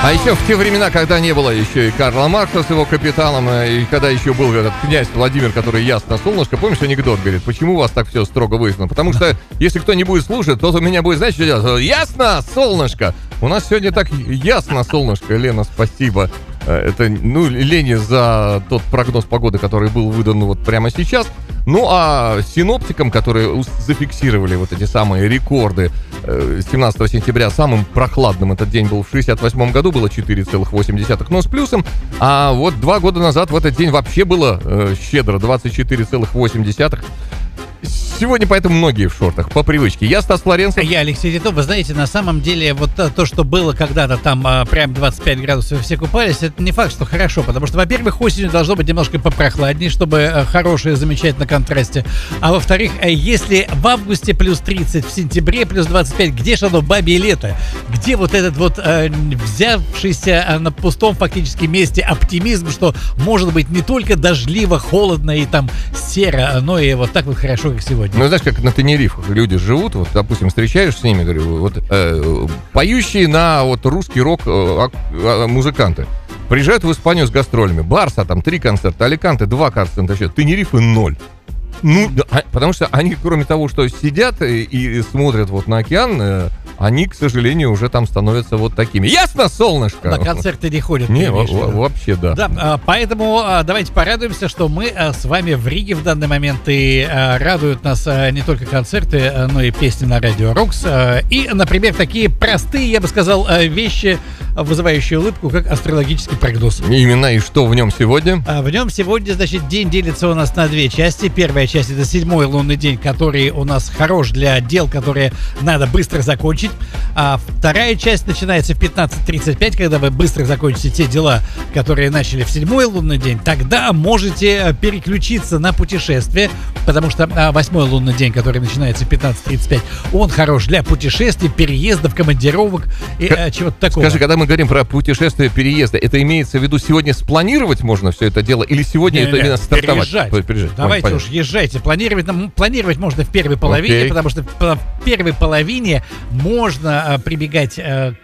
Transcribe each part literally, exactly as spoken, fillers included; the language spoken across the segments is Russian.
А еще в те времена, когда не было еще и Карла Маркса с его «Капиталом», и когда еще был этот князь Владимир, который ясно солнышко, помнишь анекдот, говорит, почему у вас так все строго выяснено? Потому что если кто не будет слушать, тот у меня будет, знаешь, что делать? Ясно, солнышко! У нас сегодня так ясно, солнышко, Лена, спасибо. Это, ну, Лене за тот прогноз погоды, который был выдан вот прямо сейчас. Ну, а синоптикам, которые зафиксировали вот эти самые рекорды семнадцатого сентября, самым прохладным этот день был в шестьдесят восьмом году, было четыре целых восемь десятых, но с плюсом. А вот два года назад в этот день вообще было э, щедро, двадцать четыре целых восемь десятых. Сегодня поэтому многие в шортах, по привычке. Я Стас Флоренцев. Я Алексей Титов. Вы знаете, на самом деле, вот то, что было когда-то там а, прям двадцать пять градусов, все купались, это не факт, что хорошо. Потому что, во-первых, осенью должно быть немножко попрохладнее, чтобы а, хорошее замечать на контрасте. А во-вторых, а, если в августе плюс тридцать, в сентябре плюс двадцать пять, где же оно бабье лето? Где вот этот вот а, взявшийся а, на пустом фактически месте оптимизм, что может быть не только дождливо, холодно и там серо, но и вот так вот хорошо, как сегодня. Ну, знаешь, как на Тенерифах люди живут, вот, допустим, встречаешься с ними, говорю, вот, э, поющие на вот русский рок э, э, музыканты приезжают в Испанию с гастролями. Барса там три концерта, Аликанте два концерта, Тенерифы ноль. Ну, да, потому что они, кроме того, что сидят и, и смотрят вот на океан, э, они, к сожалению, уже там становятся вот такими. Ясно, солнышко? На концерты не ходят. Не, в- в- вообще, да. Да, поэтому давайте порадуемся, что мы с вами в Риге в данный момент, и радуют нас не только концерты, но и песни на радио Рокс. И, например, такие простые, я бы сказал, вещи, вызывающие улыбку, как астрологический прогноз. Именно, и что в нем сегодня? В нем сегодня, значит, день делится у нас на две части. Первая часть — это седьмой лунный день, который у нас хорош для дел, которые надо быстро закончить. А вторая часть начинается в пятнадцать тридцать пять, когда вы быстро закончите те дела, которые начали в седьмой лунный день. Тогда можете переключиться на путешествие, потому что восьмой лунный день, который начинается в пятнадцать тридцать пять, он хорош для путешествий, переездов, командировок и К- чего-то такого. Скажи, когда мы говорим про путешествие, переезды, это имеется в виду сегодня спланировать можно все это дело, или сегодня не, это не, именно стартовать? Переезжать. Переезжать. Давайте Понятно. уж езжайте. Планировать, планировать можно в первой половине, Окей. потому что в первой половине можно прибегать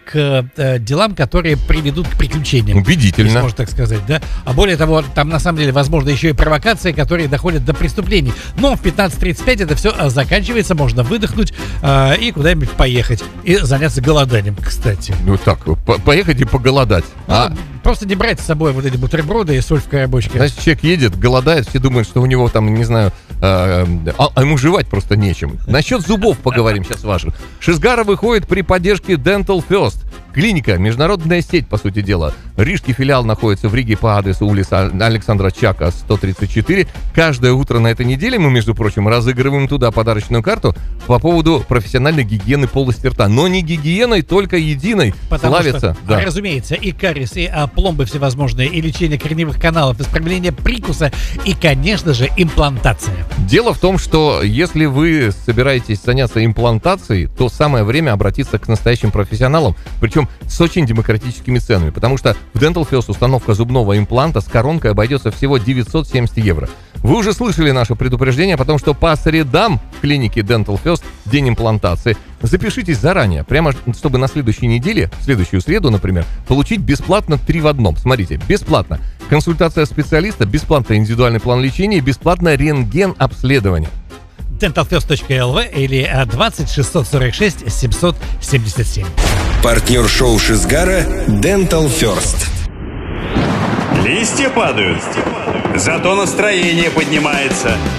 к делам, которые приведут к приключениям. Убедительно. Если можно так сказать, да. А более того, там на самом деле возможно еще и провокации, которые доходят до преступлений. Но в пятнадцать тридцать пять это все заканчивается, можно выдохнуть э, и куда-нибудь поехать. И заняться голоданием, кстати. Ну так, по- поехать и поголодать. Ну, а, Просто не брать с собой вот эти бутерброды и соль в коробочке. Значит, человек едет, голодает, все думают, что у него там, не знаю, э, а, а ему жевать просто нечем. Насчет зубов поговорим сейчас ваших. Шизгара выходит при поддержке Dental First. Клиника, международная сеть, по сути дела. Рижский филиал находится в Риге по адресу улица Александра Чака, сто тридцать четыре. Каждое утро на этой неделе мы, между прочим, разыгрываем туда подарочную карту по поводу профессиональной гигиены полости рта. Но не гигиеной, только единой. Потому Славится. что, Да. разумеется, и кариес, и а, пломбы всевозможные, и лечение корневых каналов, исправление прикуса, и, конечно же, имплантация. Дело в том, что если вы собираетесь заняться имплантацией, то самое время обратиться к настоящим профессионалам, причем с очень демократическими ценами, потому что в Dental First установка зубного импланта с коронкой обойдется всего девятьсот семьдесят евро. Вы уже слышали наше предупреждение, потому что по средам в клинике Dental First день имплантации. Запишитесь заранее, прямо чтобы на следующей неделе, в следующую среду, например, получить бесплатно три в одном. Смотрите, бесплатно консультация специалиста, бесплатно индивидуальный план лечения, бесплатно рентген-обследование. дентал фест точка эл ви или двадцать шестьсот сорок шесть семьсот семьдесят семь. Партнер шоу Шизгара Dental First. Листья падают, зато настроение поднимается.